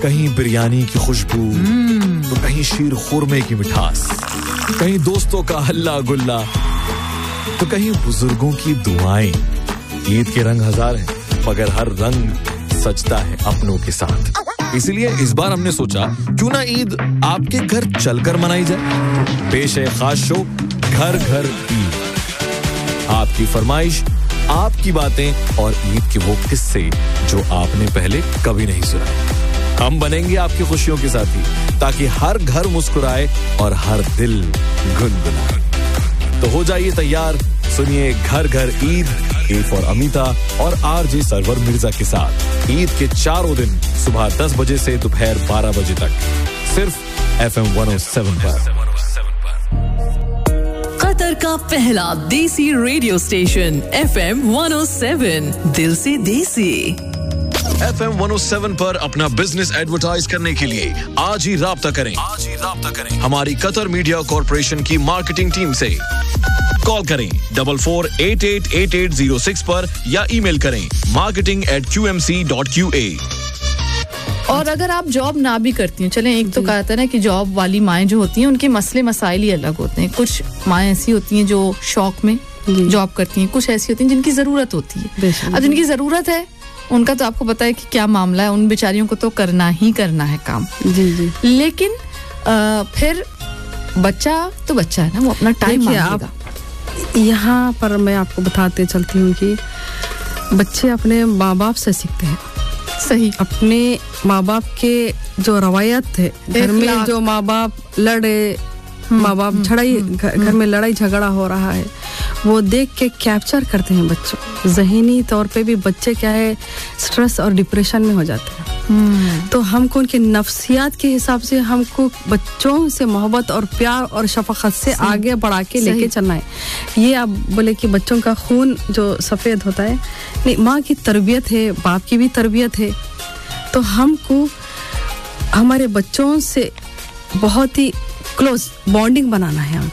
कहीं बिरयानी की खुशबू, तो कहीं शीर खुरमे की मिठास, कहीं दोस्तों का हल्ला गुल्ला, तो कहीं बुजुर्गों की दुआएं। ईद के रंग हजार हैं, मगर हर रंग सजता है अपनों के साथ। इसलिए इस बार हमने सोचा क्यों ना ईद आपके घर चलकर मनाई जाए। पेश है खास शो घर घर ईद। आपकी फरमाइश, आपकी बातें और ईद के वो किस्से जो आपने पहले कभी नहीं सुना। हम बनेंगे आपकी खुशियों के साथी, ताकि हर घर मुस्कुराए और हर दिल गुनगुनाए। तो हो जाइए तैयार, सुनिए घर घर ईद, ए फॉर अमिता और आरजे सरवर मिर्जा के साथ ईद के चारों दिन सुबह 10 बजे से दोपहर 12 बजे तक, सिर्फ FM 107 पर। कतर का पहला देसी रेडियो स्टेशन FM 107, दिल से देसी। FM 107 पर अपना बिजनेस एडवर्टाइज करने के लिए आज ही राब्ता करें हमारी कतर मीडिया कॉर्पोरेशन की मार्केटिंग टीम से। कॉल करें 44888806 पर या ईमेल करें marketing@qmc.qa। और अगर आप जॉब ना भी करती हैं, चलें एक तो कहते हैं ना कि जॉब वाली माएँ जो होती हैं उनके मसले मसाइल ही अलग होते हैं। कुछ माएँ ऐसी होती हैं जो शौक में जॉब करती हैं, कुछ ऐसी होती हैं जिनकी ज़रूरत होती है। अब जिनकी ज़रूरत है उनका तो आपको पता है कि क्या मामला है, उन बेचारियों को तो करना ही करना है काम। जी। लेकिन फिर बच्चा तो बच्चा है ना, वो अपना टाइम मांगेगा। यहाँ पर मैं आपको बताते चलती हूँ कि बच्चे अपने माँ बाप से सीखते हैं। सही। अपने माँ बाप के जो रवायत है, घर में जो माँ बाप लड़े, माँ बाप घर में लड़ाई झगड़ा हो रहा है, वो देख के कैप्चर करते हैं बच्चों। ज़हनी तौर पे भी बच्चे क्या है, स्ट्रेस और डिप्रेशन में हो जाते हैं। तो हमको उनके नफ्सियात के हिसाब से हमको बच्चों से मोहब्बत और प्यार और शफकत से आगे बढ़ा के लेके चलना है। ये आप बोले कि बच्चों का खून जो सफ़ेद होता है, नहीं, माँ की तरबियत है, बाप की भी तरबियत है। तो हमको हमारे बच्चों से बहुत ही क्लोज बॉन्डिंग बनाना है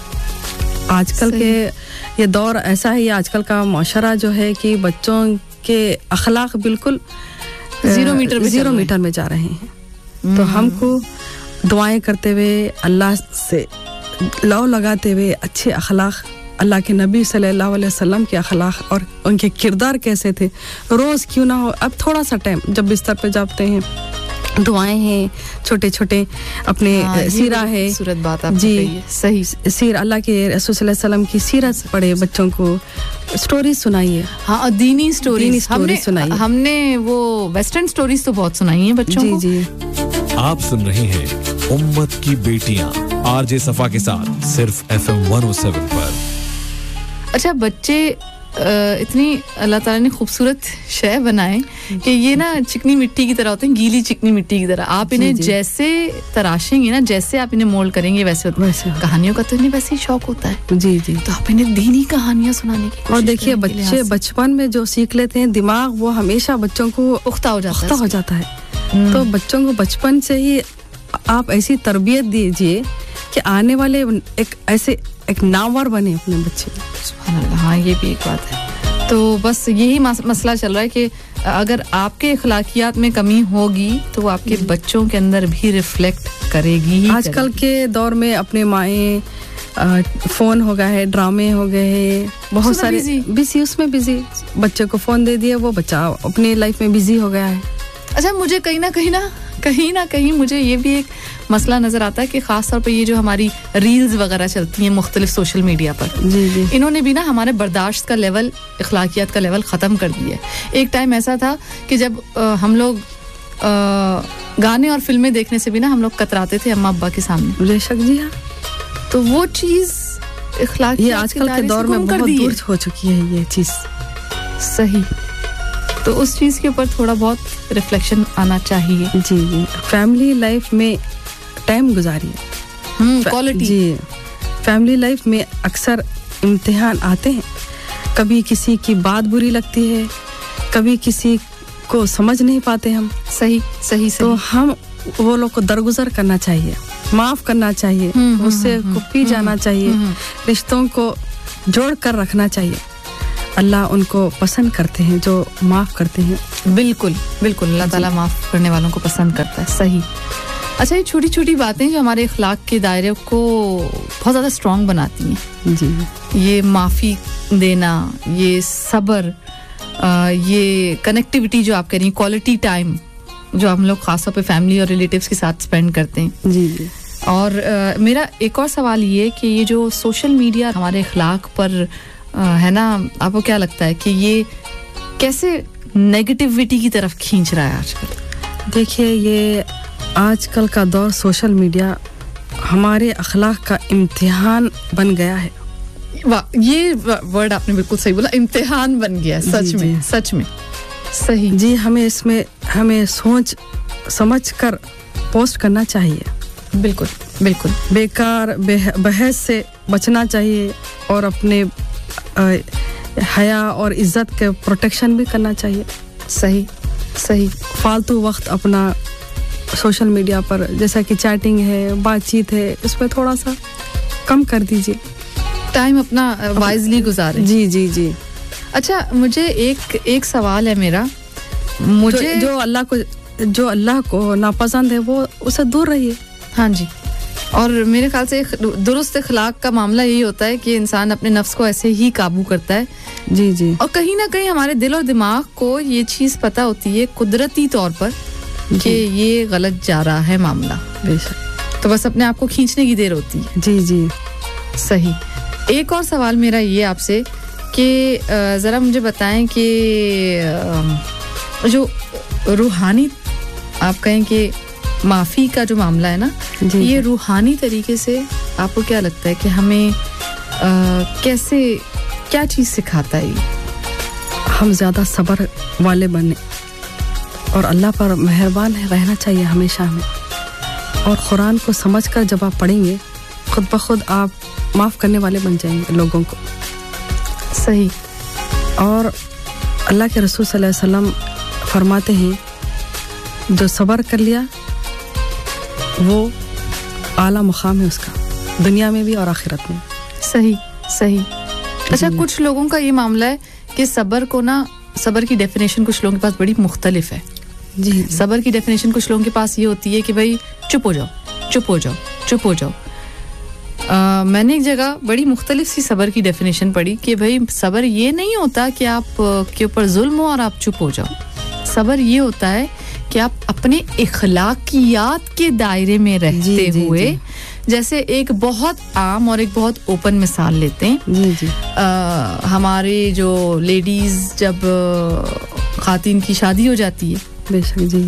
हमको। आजकल के ये दौर ऐसा है, ये आजकल का माशरा जो है कि बच्चों के अखलाक बिल्कुल जीरो मीटर में जा रहे हैं। तो हमको दुआएं करते हुए, अल्लाह से लौ लगाते हुए अच्छे अखलाक, अल्लाह के नबी सल्लल्लाहु अलैहि वसल्लम के अखलाक और उनके किरदार कैसे थे, रोज़ क्यों ना हो, अब थोड़ा सा टाइम जब बिस्तर पे जाते हैं, दुआएं हैं, छोटे छोटे अपने सीरा है, सूरत बात आपने कही है, सही। सीर अल्लाह के रसूल सल्लल्लाहु अलैहि वसल्लम की सीरत पढ़े, बच्चों को स्टोरी सुनाइए। हाँ, दीनी स्टोरी सुनाइए। हमने वो वेस्टर्न स्टोरीज तो बहुत सुनाई हैं बच्चों को। जी। आप सुन रहे हैं उम्मत की बेटियां आरजे सफा के साथ, सिर्फ FM 107 पर। अच्छा, बच्चे इतनी अल्लाह ताला ने खूबसूरत शय बनाए कि ये ना चिकनी मिट्टी की तरह होते हैं, गीली चिकनी मिट्टी की तरह। आप इन्हें जैसे तराशेंगे ना, जैसे आप इन्हें मोल्ड करेंगे वैसे कहानियों का तो इन्हें वैसे ही शौक होता है। जी। तो आप इन्हें दीनी कहानियां सुनाने की। और देखिए, बच्चे बचपन में जो सीख लेते हैं, दिमाग वो हमेशा बच्चों को पुख्ता हो जाता है। तो बच्चों को बचपन से ही आप ऐसी तरबियत दीजिए कि आने वाले एक नामवर बने अपने बच्चे। हाँ, ये भी एक बात है। तो बस यही मसला चल रहा है कि अगर आपके अखलाकियात में कमी होगी तो वो आपके बच्चों के अंदर भी रिफ्लेक्ट करेगी ही। आजकल के दौर में अपने माएँ फोन हो गया है, ड्रामे हो गए हैं, बहुत सारे बिजी, उसमें बिजी, बच्चे को फोन दे दिया, वो बच्चा अपनी लाइफ में बिजी हो गया है। अच्छा, मुझे कहीं ना कहीं मुझे ये भी एक मसला नजर आता है कि खास तौर पे ये जो हमारी रील्स वगैरह चलती हैं मुख्तलिफ सोशल मीडिया पर, जी। इन्होंने भी ना हमारे बर्दाश्त का लेवल, अखलाकियात का लेवल ख़त्म कर दिया है। एक टाइम ऐसा था कि जब हम लोग गाने और फिल्में देखने से भी ना हम लोग कतराते थे अम्मा अब्बा के सामने। बेशक जी, हाँ। तो वो चीज़ अखलाकियात ये आजकल के दौर में बहुत दूर हो चुकी है ये चीज़। सही। तो उस चीज़ के ऊपर थोड़ा बहुत रिफ्लेक्शन आना चाहिए। जी। फैमिली लाइफ में टाइम गुजारिए, क्वालिटी। जी। फैमिली लाइफ में अक्सर इम्तिहान आते हैं, कभी किसी की बात बुरी लगती है, कभी किसी को समझ नहीं पाते हम। सही। तो हम वो लोग को दरगुजर करना चाहिए, माफ करना चाहिए, उससे को पी जाना चाहिए, रिश्तों को जोड़ कर रखना चाहिए। اللہ ان کو پسند کرتے ہیں جو معاف کرتے ہیں. بالکل بالکل, اللہ تعالیٰ معاف کرنے والوں کو پسند کرتا ہے. صحیح. اچھا, یہ چھوٹی چھوٹی باتیں جو ہمارے اخلاق کے دائرے کو بہت زیادہ اسٹرانگ بناتی ہیں. جی, یہ معافی دینا, یہ صبر, یہ کنیکٹیوٹی جو آپ کہہ رہی ہیں, کوالٹی ٹائم جو ہم لوگ خاص طور پہ فیملی اور ریلیٹیوز کے ساتھ اسپینڈ کرتے ہیں. جی جی. اور میرا ایک اور سوال یہ کہ یہ جو سوشل میڈیا ہمارے اخلاق پر ہے نا, آپ کو کیا لگتا ہے کہ یہ کیسے نیگیٹیوٹی کی طرف کھینچ رہا ہے آج کل؟ دیکھیے, یہ آج کل کا دور سوشل میڈیا ہمارے اخلاق کا امتحان بن گیا ہے. یہ ورڈ آپ نے بالکل صحیح بولا, امتحان بن گیا. سچ میں, سچ میں صحیح. جی, ہمیں اس میں ہمیں سوچ سمجھ کر پوسٹ کرنا چاہیے. بالکل بالکل. بیکار بحث سے بچنا چاہیے اور اپنے حیا اور عزت کے پروٹیکشن بھی کرنا چاہیے. صحیح صحیح. فالتو وقت اپنا سوشل میڈیا پر جیسا کہ چیٹنگ ہے, بات چیت ہے, اس میں تھوڑا سا کم کر دیجیے. ٹائم اپنا وائزلی گزاریں. جی جی جی. اچھا, مجھے ایک سوال ہے میرا. مجھے جو اللہ کو ناپسند ہے وہ اسے دور رہیے. ہاں جی. اور میرے خیال سے درست اخلاق کا معاملہ یہی ہوتا ہے کہ انسان اپنے نفس کو ایسے ہی قابو کرتا ہے. جی جی. اور کہیں نہ کہیں ہمارے دل اور دماغ کو یہ چیز پتہ ہوتی ہے قدرتی طور پر کہ یہ غلط جا رہا ہے معاملہ. بے شک. تو بس اپنے آپ کو کھینچنے کی دیر ہوتی ہے. جی جی. صحیح. ایک اور سوال میرا یہ آپ سے کہ ذرا مجھے بتائیں کہ جو روحانی آپ کہیں کہ معافی کا جو معاملہ ہے نا, یہ روحانی طریقے سے آپ کو کیا لگتا ہے کہ ہمیں کیسے, کیا چیز سکھاتا ہے یہ؟ ہم زیادہ صبر والے بنے اور اللہ پر مہربان رہنا چاہیے ہمیشہ ہمیں. اور قرآن کو سمجھ کر جب آپ پڑھیں گے خود بخود آپ معاف کرنے والے بن جائیں گے لوگوں کو. صحیح. اور اللہ کے رسول صلی اللہ علیہ وسلم فرماتے ہیں جو صبر کر لیا وہ اعلیٰ مقام ہے اس کا, دنیا میں بھی اور آخرت میں. صحیح صحیح. اچھا, کچھ لوگوں کا یہ معاملہ ہے کہ صبر کو نا, صبر کی ڈیفینیشن کچھ لوگوں کے پاس بڑی مختلف ہے. جی. صبر کی ڈیفینیشن کچھ لوگوں کے پاس یہ ہوتی ہے کہ بھائی چپ ہو جاؤ, چپ ہو جاؤ, چپ ہو جاؤ. میں نے ایک جگہ بڑی مختلف سی صبر کی ڈیفینیشن پڑھی کہ بھائی صبر یہ نہیں ہوتا کہ آپ کے اوپر ظلم ہو اور آپ چپ ہو جاؤ. صبر یہ ہوتا ہے کہ آپ اپنے اخلاقیات کے دائرے میں رہتے ہوئے, جیسے ایک بہت عام اور ایک بہت اوپن مثال لیتے ہیں. جی جی. ہمارے جو لیڈیز جب خواتین کی شادی ہو جاتی ہے, بے شک جی,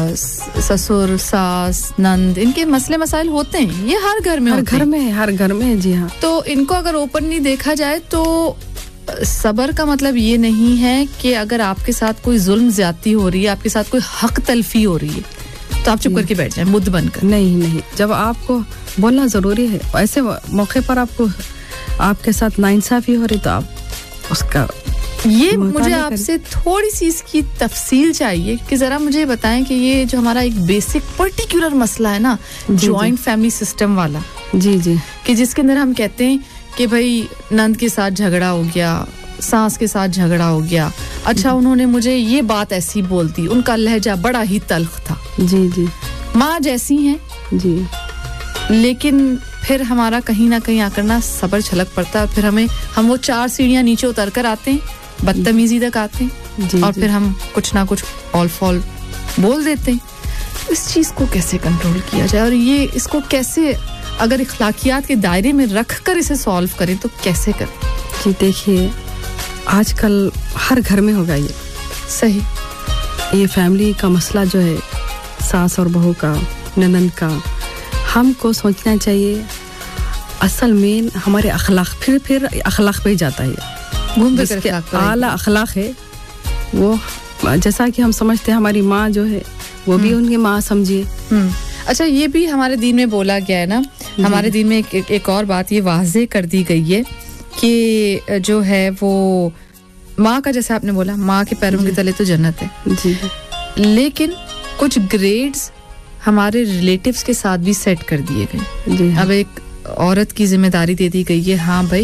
سسر ساس نند ان کے مسئلے مسائل ہوتے ہیں, یہ ہر گھر میں ہر گھر میں. جی ہاں. تو ان کو اگر اوپنلی دیکھا جائے تو صبر کا مطلب یہ نہیں ہے کہ اگر آپ کے ساتھ کوئی ظلم زیادتی ہو رہی ہے, آپ کے ساتھ کوئی حق تلفی ہو رہی ہے تو آپ چپ کر کے بیٹھ جائیں مد بن کر. نہیں, جب آپ کو بولنا ضروری ہے, ایسے موقع پر آپ کو آپ کے ساتھ ناانصافی ہو رہی تو آپ اس کا یہ مجھے آپ سے تھوڑی سی اس کی تفصیل چاہیے کہ ذرا مجھے بتائیں کہ یہ جو ہمارا ایک بیسک پرٹیکولر مسئلہ ہے نا, جوائنٹ فیملی سسٹم والا, جی جی, کہ جس کے اندر ہم کہتے ہیں کہ بھائی نند کے ساتھ جھگڑا ہو گیا, ساس کے ساتھ جھگڑا ہو گیا, اچھا انہوں نے مجھے یہ بات ایسی بول دی, ان کا لہجہ بڑا ہی تلخ تھا. جی جی. ماں جیسی ہیں جی, لیکن پھر ہمارا کہیں نہ کہیں آ کر نا صبر چھلک پڑتا ہے, پھر ہم وہ 4 سیڑھیاں نیچے اتر کر آتے ہیں, بدتمیزی تک آتے ہیں, اور پھر ہم کچھ نہ کچھ آل فال بول دیتے ہیں. اس چیز کو کیسے کنٹرول کیا جائے, اور یہ اس کو کیسے اگر اخلاقیات کے دائرے میں رکھ کر اسے سالو کریں تو کیسے کریں؟ جی دیکھیے, آج کل ہر گھر میں ہوگا یہ. صحیح. یہ فیملی کا مسئلہ جو ہے, ساس اور بہو کا, نند کا, ہم کو سوچنا چاہیے اصل مین ہمارے اخلاق, پھر اخلاق پہ ہی جاتا ہے. جس کے اعلیٰ اخلاق ہے وہ, جیسا کہ ہم سمجھتے ہیں ہماری ماں جو ہے وہ بھی ان کی ماں سمجھیے. اچھا, یہ بھی ہمارے دین میں بولا گیا ہے نا, ہمارے دین میں ایک اور بات یہ واضح کر دی گئی ہے کہ جو ہے وہ ماں کا, جیسے آپ نے بولا ماں کے پیروں کے تلے تو جنت ہے. جی. لیکن کچھ گریڈز ہمارے ریلیٹیوز کے ساتھ بھی سیٹ کر دیے گئے. جی. اب ایک عورت کی ذمہ داری دے دی گئی ہے, ہاں بھائی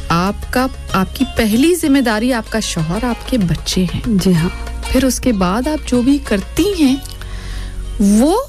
आपकी पहली जिम्मेदारी आपका शौहर, आपके बच्चे हैं। जी हाँ। फिर उसके बाद आप जो भी करती हैं वो